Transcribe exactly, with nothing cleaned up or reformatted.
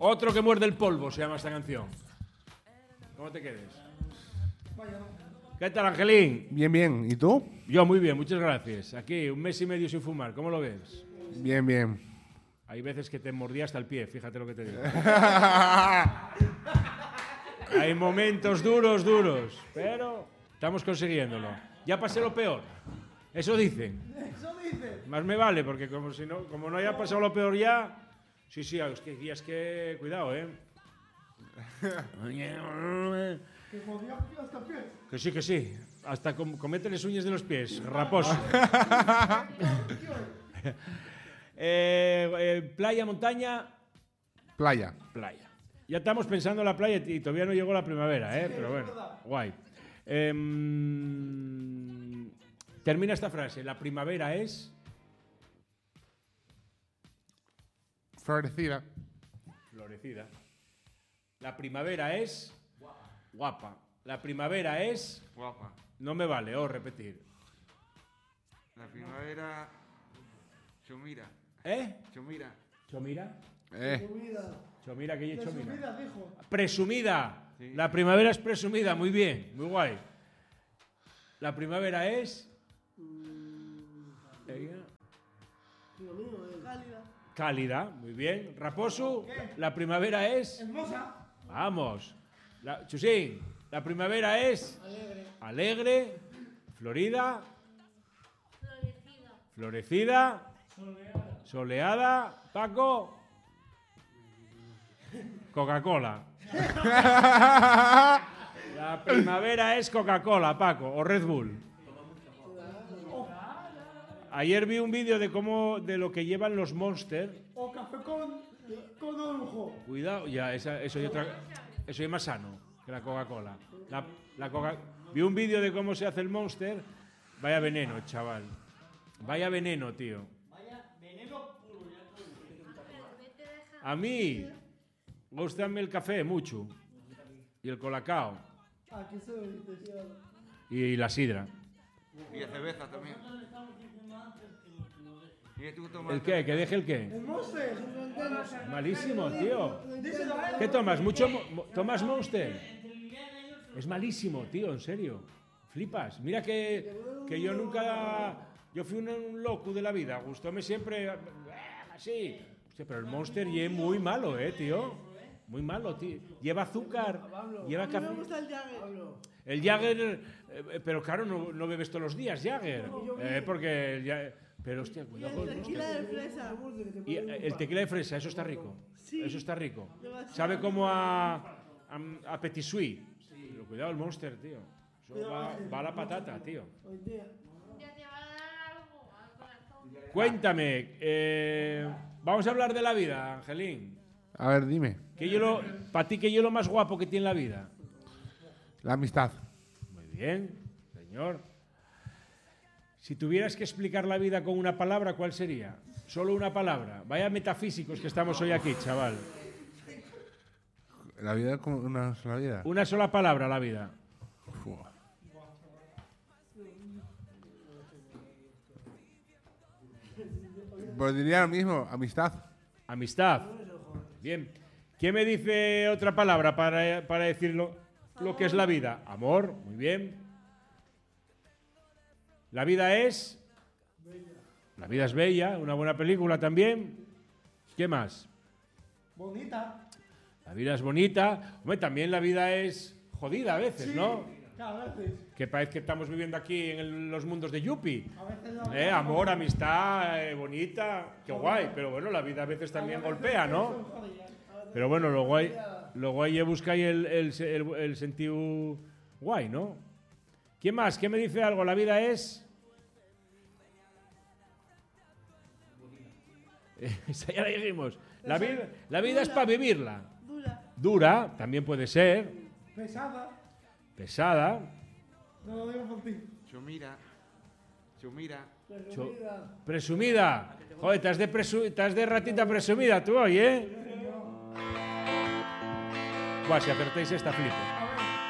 Otro que muerde el polvo se llama esta canción. ¿Cómo te quedes? ¿Qué tal, Angelín? Bien, bien. ¿Y tú? Yo muy bien, muchas gracias. Aquí, un mes y medio sin fumar. ¿Cómo lo ves? Bien, bien. Hay veces que te mordía hasta el pie, fíjate lo que te digo. Hay momentos duros, duros, pero estamos consiguiéndolo. Ya pasé lo peor. Eso dicen. Eso dicen. Más me vale, porque como, si no, como no haya pasado lo peor ya... Sí, sí, es que hay días que... Cuidado, ¿eh? Que jodía hasta el pie. Que sí, que sí. Hasta com comete las uñas de los pies. Raposo. eh, eh, playa, montaña... Playa. Playa. Ya estamos pensando en la playa y todavía no llegó la primavera, ¿eh? Pero bueno, guay. Eh, termina esta frase. La primavera es... Florecida. Florecida. La primavera es... Guapa. La primavera es... Guapa. No me vale, o repetir. La primavera... Chomira. ¿Eh? Chomira. ¿Chomira? Eh. Presumida. Chomira, ¿qué es Chomira? Presumida, dijo. Presumida. Sí. La primavera es presumida, muy bien, muy guay. La primavera es... Ella. Digo, mío, eh. Cálida. Cálida, muy bien. Raposo, la primavera es... Hermosa. Vamos. La, Chusín, la primavera es... Alegre. Alegre, florida, Florecida. florecida, soleada. Paco, Coca-Cola. La primavera es Coca-Cola, Paco, o Red Bull. Ayer vi un vídeo de cómo de lo que llevan los Monster. O café con, con orujo. Cuidado, ya, esa, eso, es otra, eso es más sano que la Coca-Cola. La, la Coca, vi un vídeo de cómo se hace el Monster. Vaya veneno, chaval. Vaya veneno, tío. A mí, gustame el café mucho. Y el colacao. Aquí se lo dice. Y la sidra. Y la cerveza también. ¿Y tú tomas? ¿El qué? ¿Que deje el qué? El Monster. Malísimo, tío. Díselo a él. ¿Qué tomas? ¿Mucho mo- mo- ¿Tomas Monster? Es malísimo, tío, en serio. Flipas. Mira que, que yo nunca... Yo fui un, un loco de la vida. Gustóme siempre... eh, Así. Hostia, pero el Monster es muy malo, eh, tío. Muy malo, tío. Lleva azúcar, lleva A mí me café. gusta el Jagger. El Jagger... eh, pero claro, no, no bebes todos los días Jagger. Eh, porque... el Ja- pero, hostia, Y cuidado el con el tequila Monster. de fresa. Y eh, el tequila de fresa, eso está rico. Sí. Eso está rico. Demasiado. Sabe como a, a, a petit suisse. Pero cuidado el Monster, tío. Eso va, va a la patata, tío. Hoy día. Ya te va a dar algo al corazón. Cuéntame, eh, vamos a hablar de la vida, Angelín. A ver, dime. ¿Qué yo lo, para ti, ¿qué es lo más guapo que tiene la vida? La amistad. Muy bien, señor. Si tuvieras que explicar la vida con una palabra, ¿cuál sería? Solo una palabra. Vaya metafísicos que estamos hoy aquí, chaval. La vida es como una sola vida. Una sola palabra, la vida. Fua. Pues diría lo mismo, amistad. Amistad. Bien. ¿Quién me dice otra palabra para, para decir lo, lo que es la vida? Amor. Muy bien. La vida es... La vida es bella. Una buena película también. ¿Qué más? Bonita. La vida es bonita. Hombre, también la vida es jodida a veces, ¿no? A veces. Que parece que estamos viviendo aquí en el- los mundos de Yuppie. A veces no. Eh, amor, amistad, eh, bonita, qué guay. Pero bueno, la vida a veces también golpea, ¿no? Pero bueno, lo guay, lo guay es buscar el, el, el, el sentido guay, ¿no? ¿Quién más? ¿Quién me dice algo? La vida es... Esa ya la dijimos. La vida, la vida es para vivirla. Dura. Dura, también puede ser. Pesada. Pesada. No lo digo por ti. Chomira. Chomira. Presumida. Presumida. Joder, estás de, presu estás de ratita presumida tú hoy, ¿eh? Buah, si acertáis esta flipo.